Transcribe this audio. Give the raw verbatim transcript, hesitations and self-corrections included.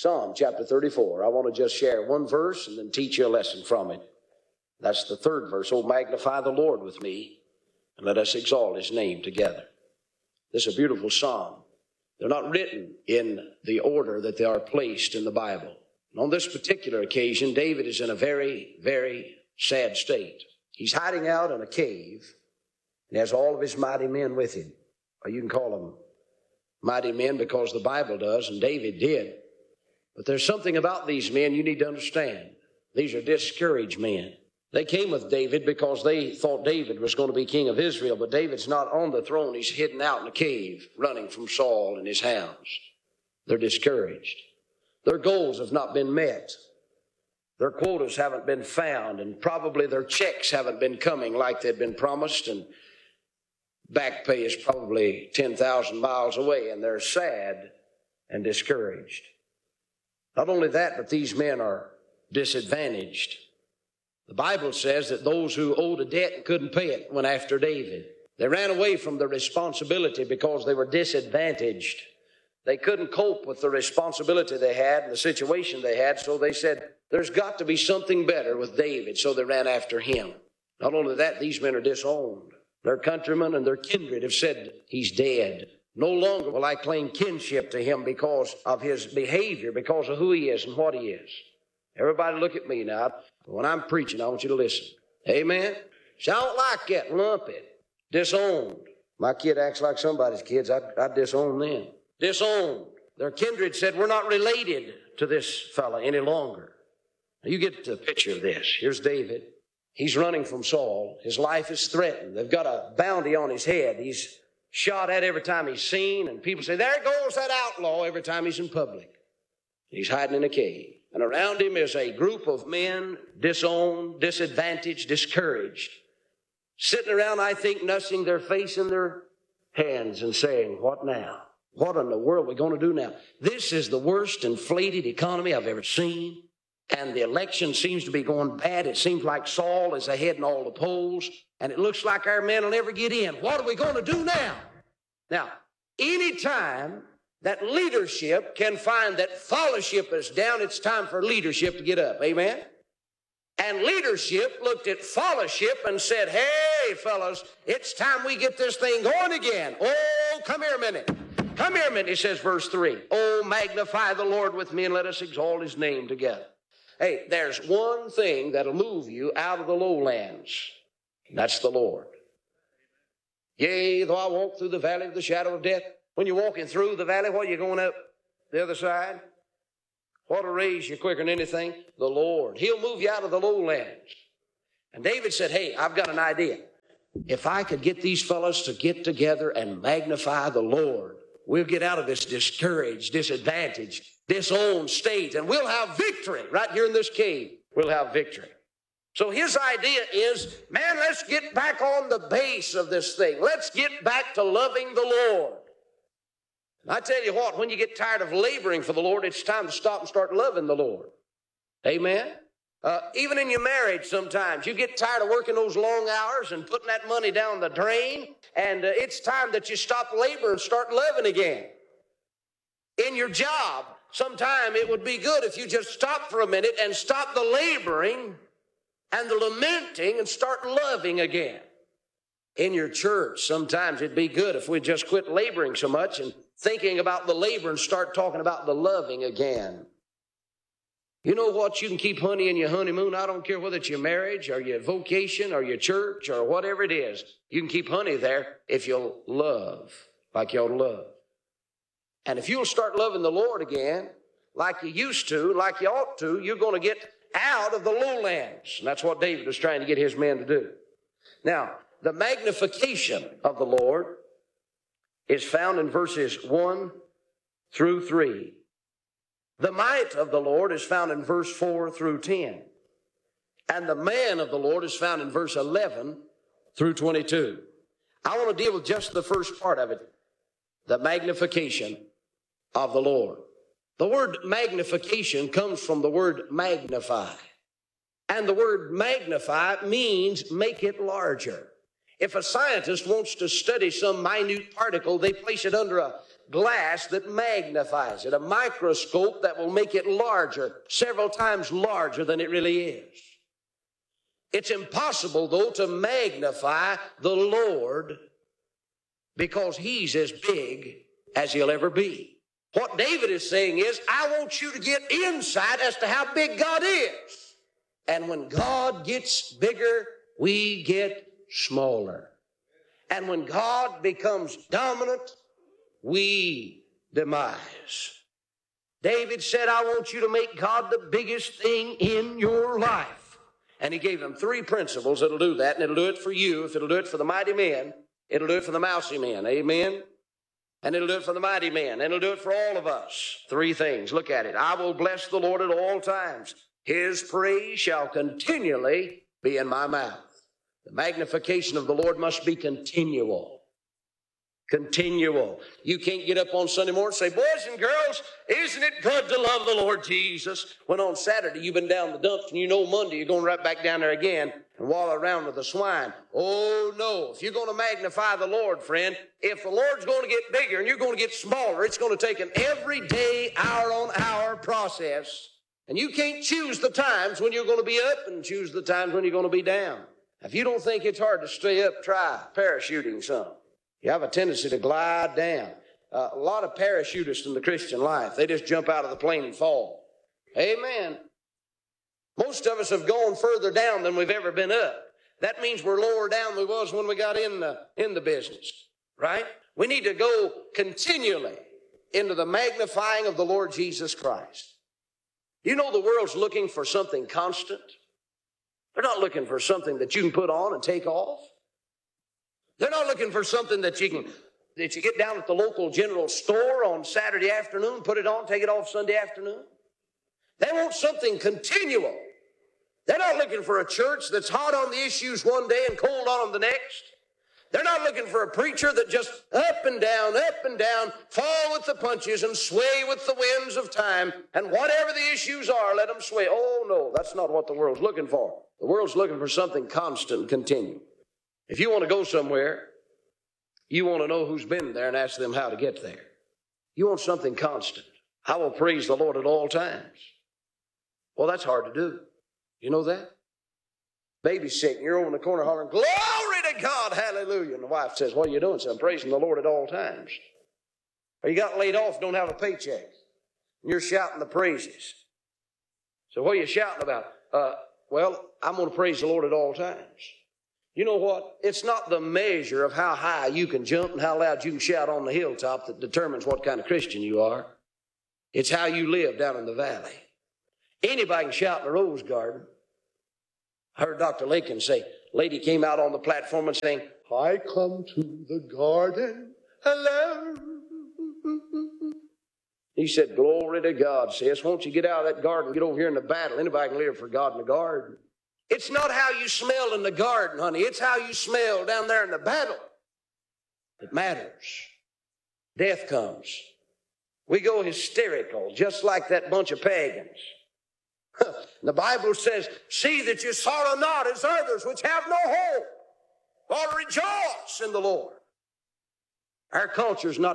Psalm chapter thirty-four. I want to just share one verse and then teach you a lesson from it. That's the third verse. Oh, magnify the Lord with me, and let us exalt his name together. This is a beautiful psalm. They're not written in the order that they are placed in the Bible. And on this particular occasion, David is in a very, very sad state. He's hiding out in a cave, and has all of his mighty men with him. Or you can call them mighty men because the Bible does, and David did. But there's something about these men you need to understand. These are discouraged men. They came with David because they thought David was going to be king of Israel, but David's not on the throne. He's hidden out in a cave, running from Saul and his hounds. They're discouraged. Their goals have not been met. Their quotas haven't been found, and probably their checks haven't been coming like they'd been promised, and back pay is probably ten thousand miles away, and they're sad and discouraged. Not only that, but these men are disadvantaged. The Bible says that those who owed a debt and couldn't pay it went after David. They ran away from the responsibility because they were disadvantaged. They couldn't cope with the responsibility they had and the situation they had, so they said, there's got to be something better with David, so they ran after him. Not only that, these men are disowned. Their countrymen and their kindred have said, he's dead. No longer will I claim kinship to him because of his behavior, because of who he is and what he is. Everybody look at me now. When I'm preaching, I want you to listen. Amen? So I don't like that lumpy, disowned. My kid acts like somebody's kids. I, I disown them. Disowned. Their kindred said, we're not related to this fella any longer. Now you get the picture of this. Here's David. He's running from Saul. His life is threatened. They've got a bounty on his head. He's shot at every time he's seen, and people say, there goes that outlaw every time he's in public. He's hiding in a cave. And around him is a group of men, disowned, disadvantaged, discouraged, sitting around, I think, nursing their face in their hands and saying, what now? What in the world are we going to do now? This is the worst inflated economy I've ever seen. And the election seems to be going bad. It seems like Saul is ahead in all the polls. And it looks like our men will never get in. What are we going to do now? Now, anytime that leadership can find that fellowship is down, it's time for leadership to get up. Amen? And leadership looked at fellowship and said, hey, fellas, it's time we get this thing going again. Oh, come here a minute. Come here a minute, it says verse three. Oh, magnify the Lord with me and let us exalt his name together. Hey, there's one thing that'll move you out of the lowlands. And that's the Lord. Yea, though I walk through the valley of the shadow of death. When you're walking through the valley, what are you going up the other side? What'll raise you quicker than anything? The Lord. He'll move you out of the lowlands. And David said, hey, I've got an idea. If I could get these fellows to get together and magnify the Lord, we'll get out of this discouraged, disadvantaged, disowned state, and we'll have victory right here in this cave. We'll have victory. So his idea is, man, let's get back on the base of this thing. Let's get back to loving the Lord. And I tell you what, when you get tired of laboring for the Lord, it's time to stop and start loving the Lord. Amen? Uh, even in your marriage sometimes, you get tired of working those long hours and putting that money down the drain, and uh, it's time that you stop laboring and start loving again. In your job, sometime it would be good if you just stop for a minute and stop the laboring and the lamenting and start loving again. In your church, sometimes it'd be good if we just quit laboring so much and thinking about the labor and start talking about the loving again. You know what? You can keep honey in your honeymoon. I don't care whether it's your marriage or your vocation or your church or whatever it is. You can keep honey there if you'll love like you ought to love. And if you'll start loving the Lord again like you used to, like you ought to, you're going to get out of the lowlands. And that's what David was trying to get his men to do. Now, the magnification of the Lord is found in verses one through three. The might of the Lord is found in verse four through ten. And the man of the Lord is found in verse eleven through twenty-two. I want to deal with just the first part of it, the magnification of the Lord. The word magnification comes from the word magnify. And the word magnify means make it larger. If a scientist wants to study some minute particle, they place it under a glass that magnifies it, a microscope that will make it larger, several times larger than it really is. It's impossible, though, to magnify the Lord because He's as big as He'll ever be. What David is saying is, I want you to get insight as to how big God is. And when God gets bigger, we get smaller. And when God becomes dominant, we demise. David said, I want you to make God the biggest thing in your life. And he gave them three principles that'll do that, and it'll do it for you. If it'll do it for the mighty men, it'll do it for the mousy men. Amen? And it'll do it for the mighty men, and it'll do it for all of us. Three things. Look at it. I will bless the Lord at all times. His praise shall continually be in my mouth. The magnification of the Lord must be continual. Continual. You can't get up on Sunday morning and say, boys and girls, isn't it good to love the Lord Jesus? When on Saturday you've been down the dumps and you know Monday you're going right back down there again and wallow around with the swine. Oh no, if you're going to magnify the Lord, friend, if the Lord's going to get bigger and you're going to get smaller, it's going to take an everyday, hour on hour process. And you can't choose the times when you're going to be up and choose the times when you're going to be down. If you don't think it's hard to stay up, try parachuting some. You have a tendency to glide down. Uh, a lot of parachutists in the Christian life, they just jump out of the plane and fall. Amen. Most of us have gone further down than we've ever been up. That means we're lower down than we was when we got in the, in the business, right? We need to go continually into the magnifying of the Lord Jesus Christ. You know the world's looking for something constant. They're not looking for something that you can put on and take off. They're not looking for something that you can, that you get down at the local general store on Saturday afternoon, put it on, take it off Sunday afternoon. They want something continual. They're not looking for a church that's hot on the issues one day and cold on them the next. They're not looking for a preacher that just up and down, up and down, fall with the punches and sway with the winds of time. And whatever the issues are, let them sway. Oh, no, that's not what the world's looking for. The world's looking for something constant and continual. If you want to go somewhere, you want to know who's been there and ask them how to get there. You want something constant. I will praise the Lord at all times. Well, that's hard to do. You know that? Baby's sick, and you're over in the corner hollering, glory to God, hallelujah. And the wife says, what are you doing? So I'm praising the Lord at all times. Or you got laid off, don't have a paycheck, and you're shouting the praises. So what are you shouting about? Uh, well, I'm going to praise the Lord at all times. You know what? It's not the measure of how high you can jump and how loud you can shout on the hilltop that determines what kind of Christian you are. It's how you live down in the valley. Anybody can shout in a rose garden. I heard Doctor Lincoln say, a lady came out on the platform and sang, I come to the garden alone. He said, glory to God, sis. Won't you get out of that garden, get over here in the battle. Anybody can live for God in the garden. It's not how you smell in the garden, honey. It's how you smell down there in the battle. It matters. Death comes. We go hysterical, just like that bunch of pagans. The Bible says, see that you sorrow not as others which have no hope, but rejoice in the Lord. Our culture's not